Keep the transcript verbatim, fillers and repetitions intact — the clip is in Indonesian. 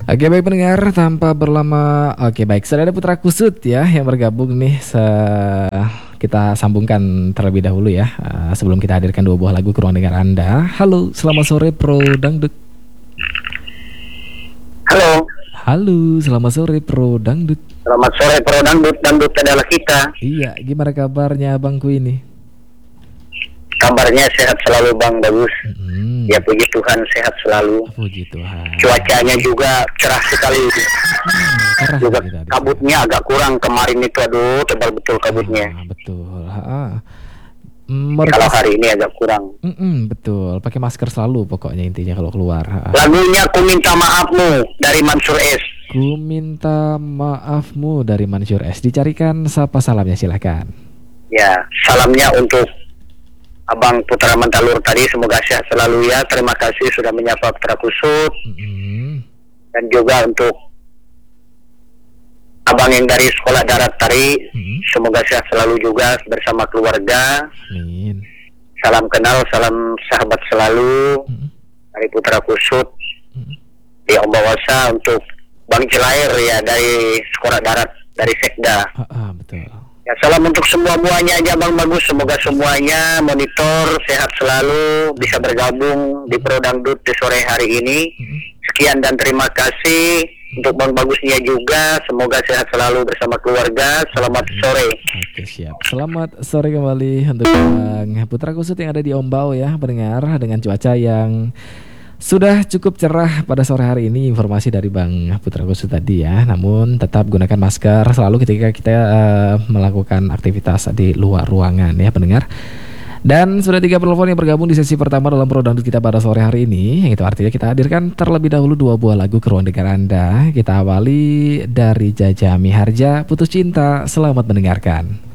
Oke baik pendengar tanpa berlama. Oke baik sudah ada Putra Kusut ya yang bergabung nih. Se- kita sambungkan terlebih dahulu ya, eh, sebelum kita hadirkan dua buah lagu ke ruang dengar Anda. Halo selamat sore Pro Dangdut. Halo, Halo selamat sore Pro Dangdut. selamat sore Pro Dangdut. Dangdut adalah kita. Iya gimana kabarnya abangku ini? Kabarnya sehat selalu Bang, bagus. Hmm, Ya puji Tuhan sehat selalu. puji Tuhan. Cuacanya juga cerah sekali. Cerah Juga kita di- kabutnya agak kurang kemarin itu, aduh tebal betul kabutnya. Ah, betul. Ah. Kalau hari ini agak kurang. Mm-mm, betul. Pakai masker selalu pokoknya intinya kalau keluar. Ah. Lagunya Ku Minta Maafmu dari Mansur S. Ku minta maafmu dari Mansur S. Dicarikan siapa salamnya silahkan. Ya, salamnya untuk Abang Putra Mentalur tadi, semoga sehat selalu ya. Terima kasih sudah menyapa Putra Kusut. Mm-mm. Dan juga untuk Abang yang dari sekolah darat tadi, Mm-mm. semoga sehat selalu juga bersama keluarga. Amin. Salam kenal, salam sahabat selalu Mm-mm. dari Putra Kusut Mm-mm. di Ombawasa. Untuk Bang Jelair ya dari sekolah darat dari Sekda. Ah, ah, betul. Ya, salam untuk semua-muanya aja Bang Bagus. Semoga semuanya monitor sehat selalu, bisa bergabung di Pro Dangdut di sore hari ini. Mm-mm. Sekian dan terima kasih untuk Bang Bagusnya juga. Semoga sehat selalu bersama keluarga. Selamat sore. Oke siap. Selamat sore kembali untuk Bang Putra Kusut yang ada di Ombau ya pendengar, dengan cuaca yang sudah cukup cerah pada sore hari ini. Informasi dari Bang Putra Kusut tadi ya. Namun tetap gunakan masker selalu ketika kita eh, melakukan aktivitas di luar ruangan ya pendengar. Dan sudah tiga penelpon yang bergabung di sesi pertama dalam Pro Dangdut kita pada sore hari ini. Yang itu artinya kita hadirkan terlebih dahulu dua buah lagu ke ruang dengar Anda. Kita awali dari Jaja Miharja, Putus Cinta. Selamat mendengarkan.